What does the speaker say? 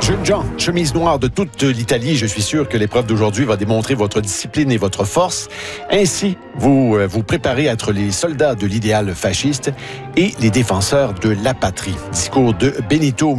Jean, chemise noire de toute l'Italie, je suis sûr que l'épreuve d'aujourd'hui va démontrer votre discipline et votre force. Ainsi, vous vous préparez à être les soldats de l'idéal fasciste et les défenseurs de la patrie. Discours de Benito